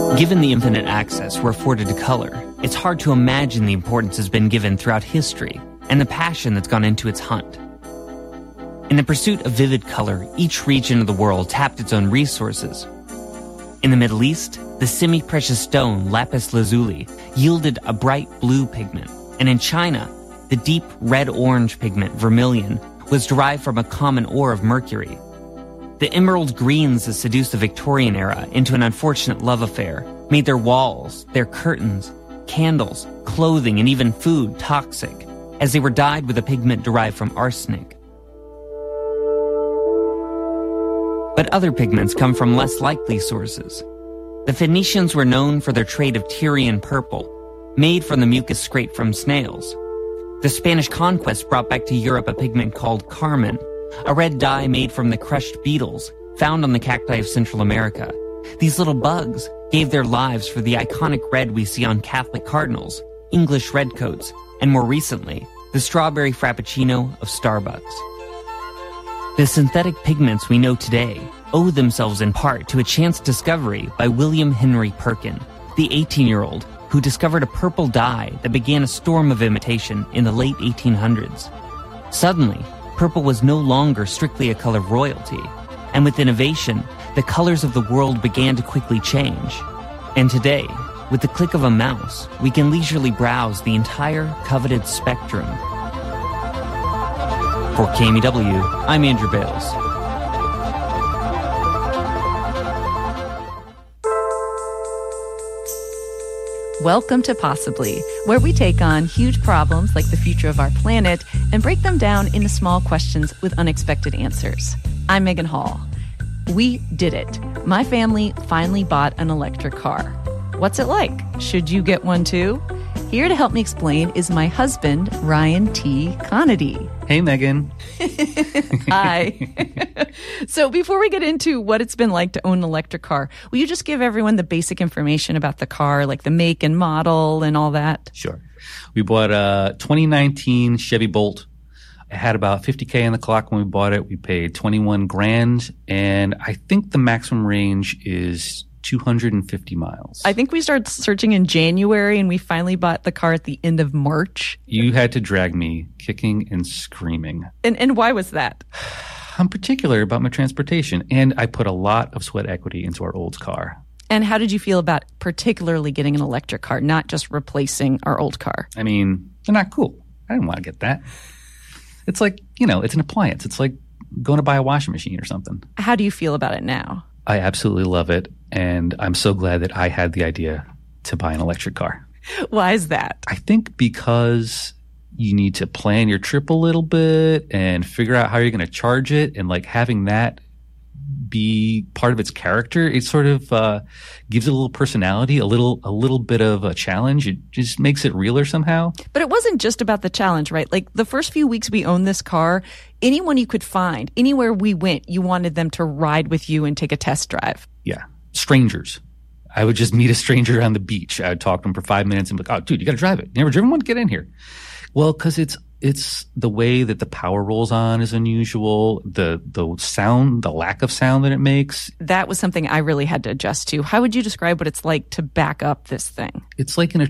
Given the infinite access we're afforded to color, it's hard to imagine the importance has been given throughout history and the passion that's gone into its hunt. In the pursuit of vivid color, each region of the world tapped its own resources. In the Middle East, the semi-precious stone lapis lazuli yielded a bright blue pigment, and in China, the deep red-orange pigment vermilion was derived from a common ore of mercury. The emerald greens that seduced the Victorian era into an unfortunate love affair made their walls, their curtains, candles, clothing, and even food toxic, as they were dyed with a pigment derived from arsenic. But other pigments come from less likely sources. The Phoenicians were known for their trade of Tyrian purple, made from the mucus scraped from snails. The Spanish conquest brought back to Europe a pigment called carmine, a red dye made from the crushed beetles found on the cacti of Central America. These little bugs gave their lives for the iconic red we see on Catholic cardinals, English redcoats, and more recently, the strawberry frappuccino of Starbucks. The synthetic pigments we know today owe themselves in part to a chance discovery by William Henry Perkin, the 18-year-old who discovered a purple dye that began a storm of imitation in the late 1800s. Suddenly, purple was no longer strictly a color of royalty, and with innovation, the colors of the world began to quickly change. And today, with the click of a mouse, we can leisurely browse the entire coveted spectrum. For KMEW, I'm Andrew Bales. Welcome to Possibly, where we take on huge problems like the future of our planet and break them down into small questions with unexpected answers. I'm Megan Hall. We did it. My family finally bought an electric car. What's it like? Should you get one too? Here to help me explain is my husband, Ryan T. Conady. Hey, Megan. Hi. So before we get into what it's been like to own an electric car, will you just give everyone the basic information about the car, like the make and model and all that? Sure. We bought a 2019 Chevy Bolt. It had about 50K on the clock when we bought it. We paid $21,000, and I think the maximum range is 250 miles. I think we started searching in January, and we finally bought the car at the end of March. You had to drag me kicking and screaming. And why was that? I'm particular about my transportation, and I put a lot of sweat equity into our old car. And how did you feel about particularly getting an electric car, not just replacing our old car? I mean, they're not cool. I didn't want to get that. It's like, it's an appliance. It's like going to buy a washing machine or something. How do you feel about it now? I absolutely love it, and I'm so glad that I had the idea to buy an electric car. Why is that? I think because you need to plan your trip a little bit and figure out how you're going to charge it, and like having that be part of its character, it sort of gives it a little personality, a little bit of a challenge. It just makes it realer somehow. But it wasn't just about the challenge, right? Like the first few weeks we owned this car, anyone you could find, anywhere we went, you wanted them to ride with you and take a test drive. Yeah. Strangers. I would just meet a stranger on the beach. I would talk to them for 5 minutes and be like, oh, dude, you got to drive it. You never driven one? Get in here. Well, because it's the way that the power rolls on is unusual. The sound, the lack of sound that it makes. That was something I really had to adjust to. How would you describe what it's like to back up this thing? It's like in a